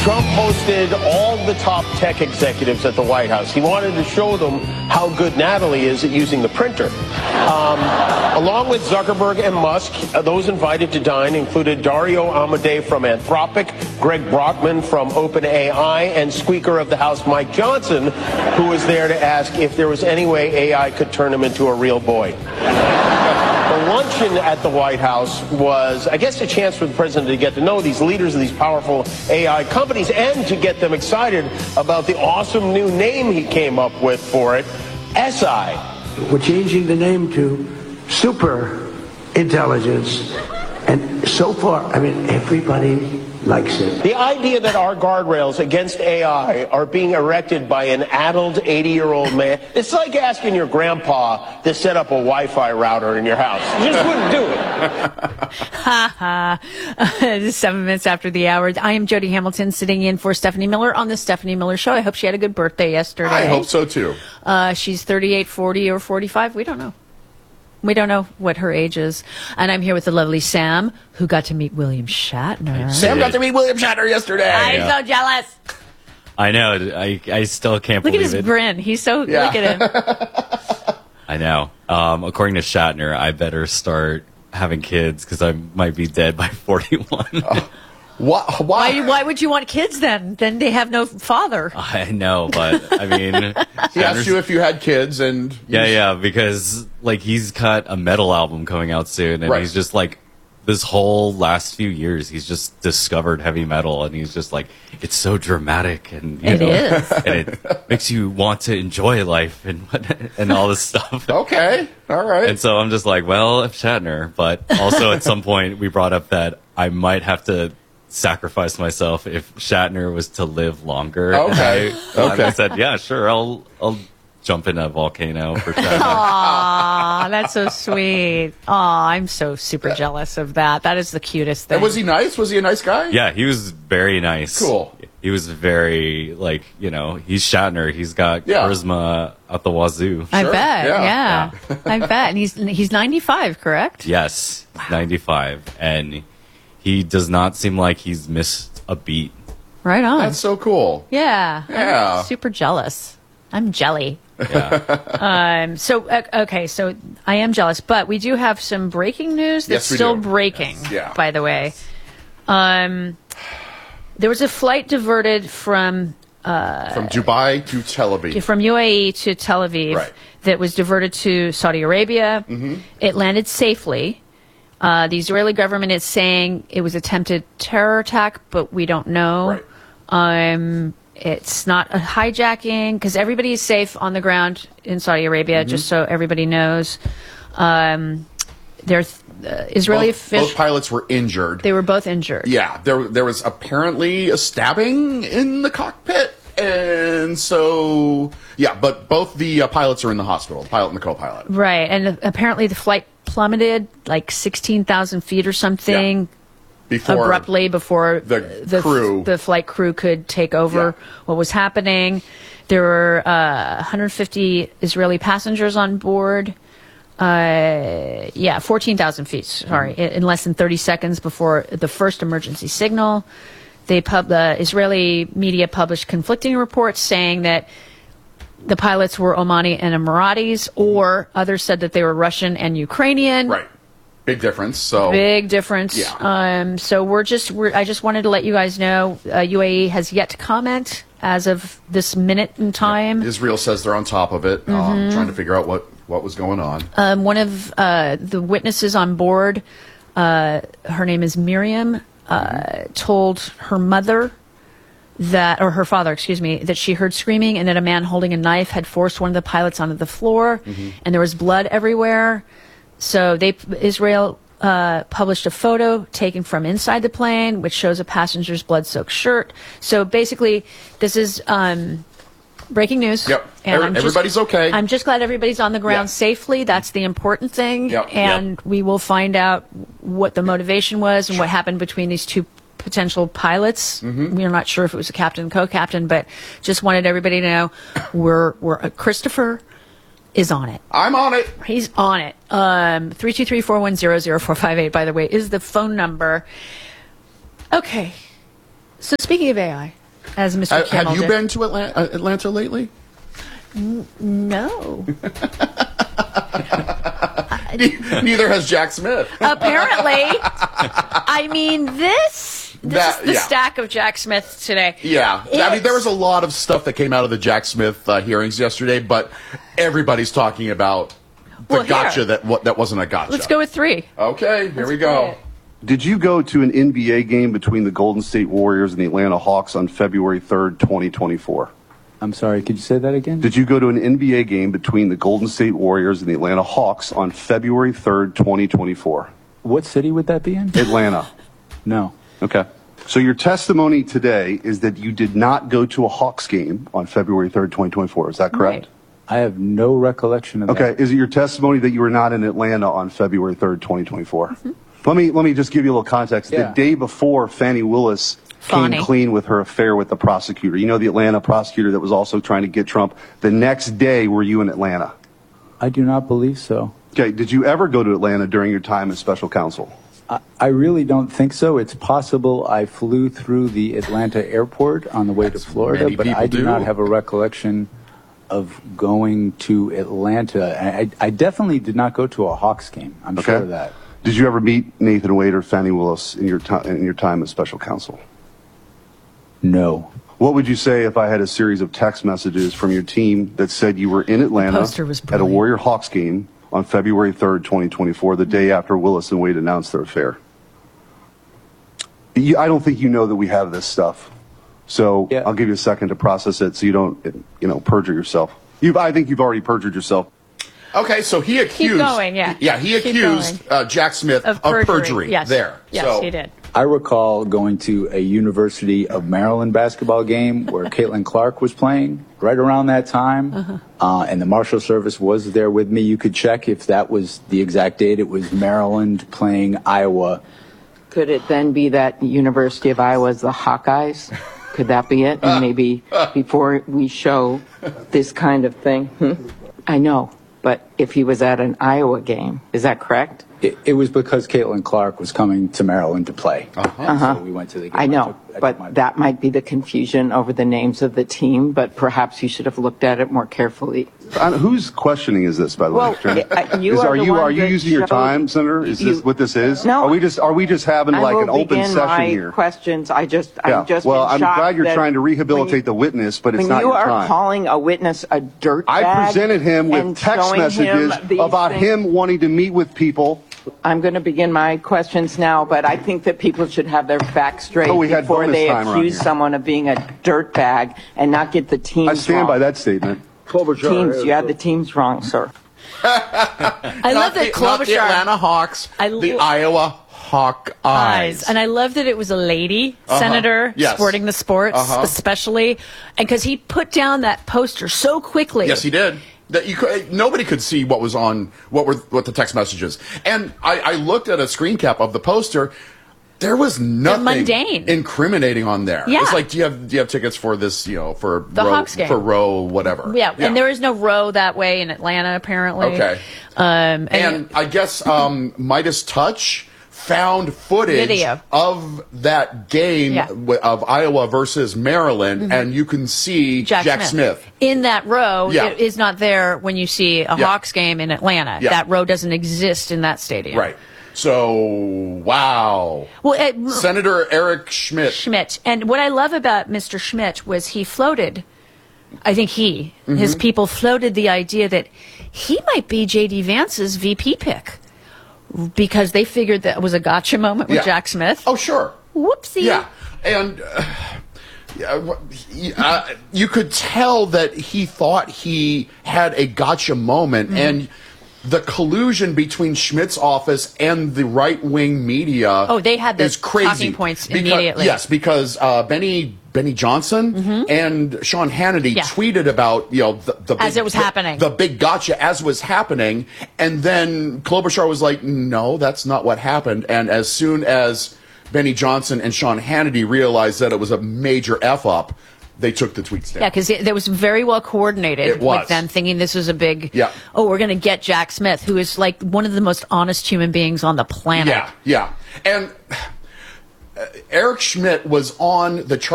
Trump hosted all the top tech executives at the White House. He wanted to show them how good Natalie is at using the printer. Along with Zuckerberg and Musk, those invited to dine included Dario Amodei from Anthropic, Greg Brockman from OpenAI, and Speaker of the House Mike Johnson, who was there to ask if there was any way AI could turn him into a real boy. The luncheon at the White House was, I guess, a chance for the president to get to know these leaders of these powerful AI companies and to get them excited about the awesome new name he came up with for it, SI. We're changing the name to Super Intelligence. And so far, I mean, everybody likes it. The idea that our guardrails against AI are being erected by an addled 80-year-old man, it's like asking your grandpa to set up a Wi-Fi router in your house. You just wouldn't do it. Ha ha. It is 7 minutes after the hour. I am Jody Hamilton sitting in for Stephanie Miller on the Stephanie Miller Show. I hope she had a good birthday yesterday. I hope so, too. She's 38, 40, or 45. We don't know. We don't know what her age is. And I'm here with the lovely Sam, who got to meet William Shatner. Sam got to meet William Shatner yesterday. I'm so jealous. I know. I still can't Look believe at his it. grin. He's so... Yeah. Look at him. I know. According to Shatner, I better start having kids because I might be dead by 41. Why? Would you want kids then? Then they have no father. I know, but I mean... He asked you if you had kids, and... Yeah, because like he's got a metal album coming out soon, and Right. he's just like... This whole last few years, he's just discovered heavy metal, and he's just like, it's so dramatic, and you know, is. and it makes you want to enjoy life and all this stuff. Okay, all right. And so I'm just like, well, Shatner, but also at some point we brought up that I might have to sacrifice myself if Shatner was to live longer. Okay. And I said, yeah, sure, I'll jump in a volcano for Shatner. Aw, that's so sweet. Aw, I'm so super jealous of that. That is the cutest thing. And was he nice? Was he a nice guy? Yeah, he was very nice. Cool. He was very, like, you know, he's Shatner. He's got Yeah. charisma out the wazoo. I Sure, bet, yeah. I bet. And he's 95, correct? Yes, 95. And he does not seem like he's missed a beat. Right on. That's so cool. Yeah. Yeah. I'm super jealous. I'm jelly. Yeah. Okay, so I am jealous, but we do have some breaking news that's Yes, we still do. breaking, Yeah. by the way. There was a flight diverted from From Dubai to Tel Aviv. UAE to Tel Aviv Right. that was diverted to Saudi Arabia. Mm-hmm. It landed safely. The Israeli government is saying it was attempted terror attack, but we don't know. Right. It's not a hijacking because everybody is safe on the ground in Saudi Arabia, just so everybody knows. There's Israeli Both officials. pilots were injured. They were both injured. Yeah, there was apparently a stabbing in the cockpit, and so yeah, but both the pilots are in the hospital, the pilot and the co-pilot. Right, and apparently the flight plummeted like 16,000 feet or something. Before Abruptly before the flight crew could take over what was happening. There were 150 Israeli passengers on board. 14,000 feet, sorry, in less than 30 seconds before the first emergency signal. The Israeli media published conflicting reports saying that the pilots were Omani and Emiratis, or others said that they were Russian and Ukrainian. Right. Big difference. So Big difference. Yeah. So I just wanted to let you guys know, UAE has yet to comment as of this minute in time. Israel says they're on top of it, trying to figure out what was going on. One of the witnesses on board, her name is Miriam, told her mother or her father, that she heard screaming and that a man holding a knife had forced one of the pilots onto the floor, and there was blood everywhere. So Israel published a photo taken from inside the plane, which shows a passenger's blood-soaked shirt. So basically, this is breaking news. Yep. And Everybody's okay. I'm just glad everybody's on the ground safely. That's the important thing. Yep. And we will find out what the motivation was and what happened between these two potential pilots. We're not sure if it was a captain and co-captain, but just wanted everybody to know we're Christopher is on it. I'm on it. He's on it. 323-410-0458, by the way, is the phone number. Okay. So speaking of AI, as Mr. Kimmel Have you did- been to Atlanta lately? No. Neither has Jack Smith. Apparently. I mean, this is the yeah. stack of Jack Smith today. Yeah. I mean, there was a lot of stuff that came out of the Jack Smith hearings yesterday, but everybody's talking about the Well, here. gotcha that wasn't a gotcha. Let's go with 3. Okay, here we go. Did you go to an NBA game between the Golden State Warriors and the Atlanta Hawks on February 3rd, 2024? I'm sorry, could you say that again? Did you go to an NBA game between the Golden State Warriors and the Atlanta Hawks on February 3rd, 2024? What city would that be in? Atlanta. No. Okay. So your testimony today is that you did not go to a Hawks game on February 3rd, 2024. Is that correct? Right. I have no recollection of that. Okay. Is it your testimony that you were not in Atlanta on February 3rd, 2024? Let me just give you a little context. Yeah. The day before, Fannie Willis came Fani. clean with her affair with the prosecutor. You know, the Atlanta prosecutor that was also trying to get Trump. The next day, were you in Atlanta? I do not believe so. Okay. Did you ever go to Atlanta during your time as special counsel? I really don't think so. It's possible I flew through the Atlanta airport on the way to Florida, many but people I do do. not have a recollection of going to Atlanta. I definitely did not go to a Hawks game. I'm sure of that. Did you ever meet Nathan Wade or Fannie Willis in your time as special counsel? No. What would you say if I had a series of text messages from your team that said you were in Atlanta poster was at a brilliant. Warrior Hawks game on February 3rd, 2024, the day after Willis and Wade announced their affair? I don't think you know that we have this stuff. So Yeah. I'll give you a second to process it so you don't, perjure yourself. I think you've already perjured yourself. Okay, so he accused. going, yeah. Yeah, he Keep accused Jack Smith of perjury. Yes. There. Yes, so, he did. I recall going to a University of Maryland basketball game where Caitlin Clark was playing right around that time, and the Marshal Service was there with me. You could check if that was the exact date. It was Maryland playing Iowa. Could it then be that University of Iowa's the Hawkeyes? Could that be it? And maybe before we show this kind of thing, I know, but if he was at an Iowa game, is that correct? It was because Caitlin Clark was coming to Maryland to play. So we went to the game. I know, but that might be the confusion over the names of the team, but perhaps you should have looked at it more carefully. Whose questioning is this, by the Well, way? Sharon? you are the one are you that using your showed- time, Senator? Is this what this is? No. Are we just having like an open begin session my here? questions. I'm just Well, been I'm shocked glad you're that trying to when rehabilitate the witness, but it's when not you your are time. calling a witness a dirtbag, I presented him with and text showing him messages these about things- him wanting to meet with people. I'm going to begin my questions now, but I think that people should have their facts straight Oh, we had before bonus they time around accuse here. someone of being a dirtbag and not get the teams I stand wrong. by that statement. Teams, you had the teams wrong, sir. I love that not the Klobuchar Atlanta Hawks, the Iowa Hawkeyes. eyes. And I love that it was a lady senator Yes. sporting the sports, especially, and because he put down that poster so quickly. Yes, he did. That nobody could see what was on what the text messages. And I looked at a screen cap of the poster. There was nothing mundane. incriminating on there. Yeah. It's like, do you have tickets for this? For The Hawks game. for row whatever. Yeah, and there is no row that way in Atlanta, apparently. Okay. And I guess Midas Touch found footage Video. of that game Yeah. of Iowa versus Maryland, and you can see Jack Smith. in that row. Yeah. It is not there when you see a Yeah. Hawks game in Atlanta. Yeah. That row doesn't exist in that stadium. Right. So, wow. Well, Senator Eric Schmidt. Schmidt. And what I love about Mr. Schmidt was he floated, I think his people floated the idea that he might be J.D. Vance's VP pick because they figured that was a gotcha moment with Yeah. Jack Smith. Oh, sure. Whoopsie. Yeah. And you could tell that he thought he had a gotcha moment, and the collusion between Schmidt's office and the right-wing media they had the is crazy. talking points Because- immediately. Yes, because Benny Johnson and Sean Hannity tweeted about the As it was happening. the big gotcha as was happening, and then Klobuchar was like, "No, that's not what happened." And as soon as Benny Johnson and Sean Hannity realized that it was a major f up, they took the tweets down. Yeah, because it was very well coordinated It was. with them thinking this was a big, Yeah. we're going to get Jack Smith, who is like one of the most honest human beings on the planet. Yeah, yeah. And Eric Schmidt was on the